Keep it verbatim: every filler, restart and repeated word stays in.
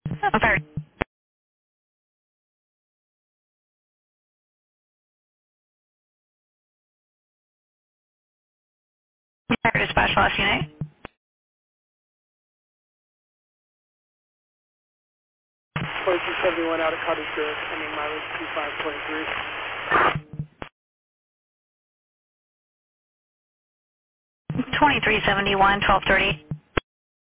I'm sorry. Dispatch last unit. twenty-two seventy-one out of Cottage Grove, ending mileage two five two three. twenty-three seventy-one, twelve thirty.